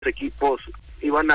equipos iban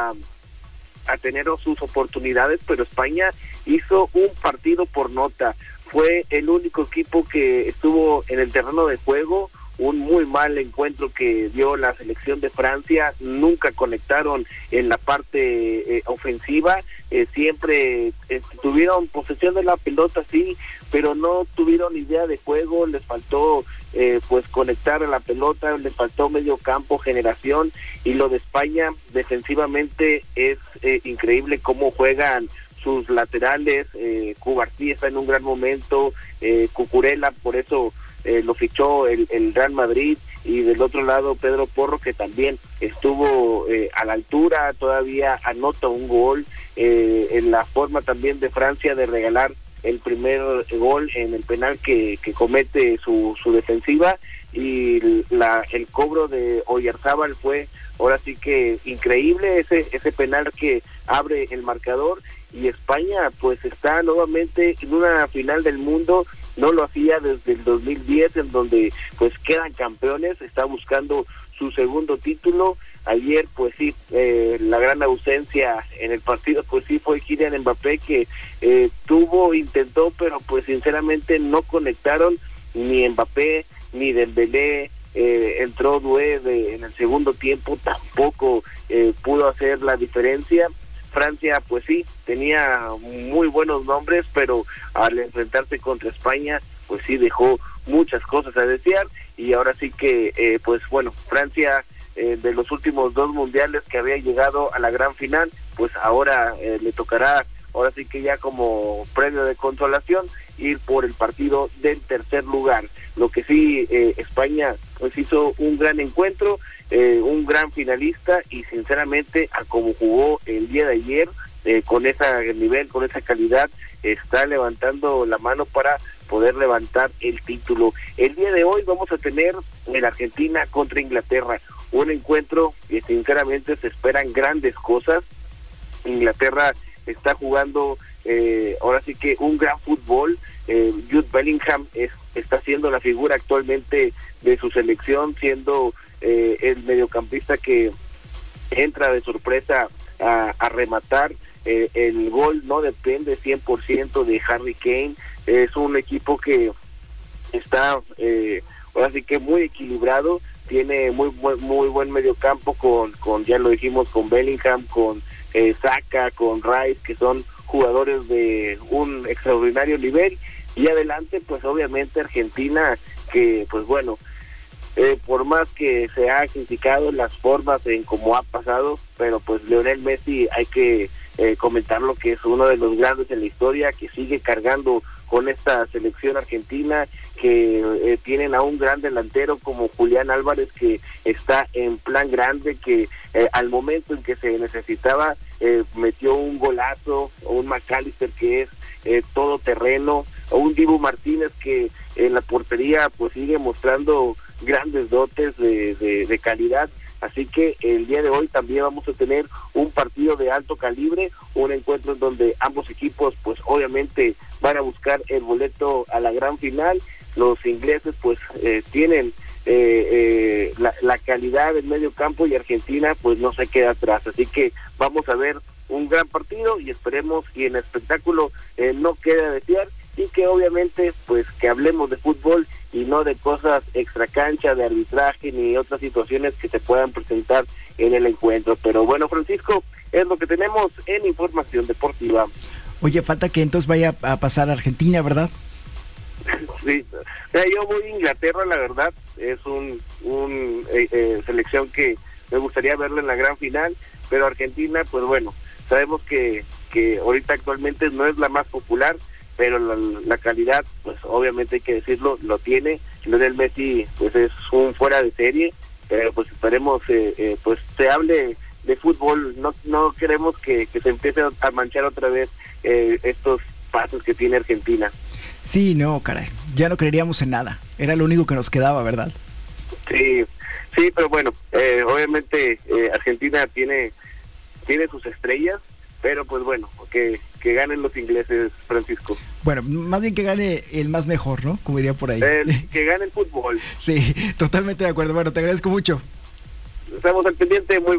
a tener sus oportunidades, pero España hizo un partido por nota. Fue el único equipo que estuvo en el terreno de juego. Un muy mal encuentro que dio la selección de Francia. Nunca conectaron en la parte ofensiva. Siempre tuvieron posesión de la pelota, sí, pero no tuvieron idea de juego. Les faltó pues conectar a la pelota, les faltó medio campo, generación. Y lo de España defensivamente es increíble cómo juegan sus laterales. Cubarsí está en un gran momento, Cucurella, por eso lo fichó el Real Madrid, y del otro lado Pedro Porro, que también estuvo a la altura, todavía anota un gol. En la forma también de Francia de regalar el primer gol en el penal que comete su defensiva, y el cobro de Oyarzábal fue ahora sí que increíble, ese penal que abre el marcador. Y España pues está nuevamente en una final del mundo. No lo hacía desde el 2010, en donde pues quedan campeones, está buscando su segundo título. Ayer pues sí, la gran ausencia en el partido pues sí fue Kylian Mbappé, que intentó, pero pues sinceramente no conectaron ni Mbappé ni Dembélé. Entró Doué en el segundo tiempo, tampoco pudo hacer la diferencia. Francia pues sí, tenía muy buenos nombres, pero al enfrentarse contra España pues sí dejó muchas cosas a desear. Y ahora sí que pues bueno, Francia de los últimos 2 mundiales que había llegado a la gran final, pues ahora le tocará, ahora sí que ya como premio de consolación, ir por el partido del tercer lugar. Lo que sí, España pues hizo un gran encuentro, un gran finalista, y sinceramente a como jugó el día de ayer, con ese nivel, con esa calidad, está levantando la mano para poder levantar el título. El día de hoy vamos a tener en Argentina contra Inglaterra, un encuentro que sinceramente se esperan grandes cosas. Inglaterra está jugando ahora sí que un gran fútbol. Jude Bellingham está siendo la figura actualmente de su selección, siendo el mediocampista que entra de sorpresa a rematar. El gol no depende 100% de Harry Kane. Es un equipo que está ahora sí que muy equilibrado, tiene muy buen mediocampo con ya lo dijimos, con Bellingham, con Saka, con Rice, que son jugadores de un extraordinario nivel. Y adelante pues obviamente Argentina, que pues bueno, por más que se ha criticado las formas en cómo ha pasado, pero pues Lionel Messi hay que comentarlo, que es uno de los grandes en la historia, que sigue cargando con esta selección argentina, que tienen a un gran delantero como Julián Álvarez, que está en plan grande, que al momento en que se necesitaba metió un golazo, o un McAllister que es todoterreno, o un Dibu Martínez que en la portería pues sigue mostrando grandes dotes de calidad. Así que el día de hoy también vamos a tener un partido de alto calibre, un encuentro en donde ambos equipos pues obviamente van a buscar el boleto a la gran final. Los ingleses pues tienen la calidad del medio campo, y Argentina pues no se queda atrás. Así que vamos a ver un gran partido, y esperemos y en el espectáculo no quede a desear, y que obviamente pues que hablemos de fútbol y no de cosas extracancha, de arbitraje ni otras situaciones que se puedan presentar en el encuentro. Pero bueno, Francisco, es lo que tenemos en información deportiva. Oye, falta que entonces vaya a pasar a Argentina, ¿verdad? Sí, yo voy a Inglaterra, la verdad, es un selección que me gustaría verla en la gran final, pero Argentina, pues bueno, sabemos que ahorita actualmente no es la más popular, pero la calidad, pues obviamente hay que decirlo, lo tiene. Lionel Messi pues es un fuera de serie, pero pues esperemos pues se hable de fútbol. No queremos que se empiece a manchar otra vez estos pasos que tiene Argentina. Sí, no, caray, ya no creeríamos en nada, era lo único que nos quedaba, ¿verdad? Sí, pero bueno, obviamente Argentina tiene sus estrellas, pero pues bueno, que ganen los ingleses, Francisco. Bueno, más bien que gane el más mejor, ¿no? Como diría por ahí. Que gane el fútbol. Sí, totalmente de acuerdo. Bueno, te agradezco mucho. estamos al pendiente. Muy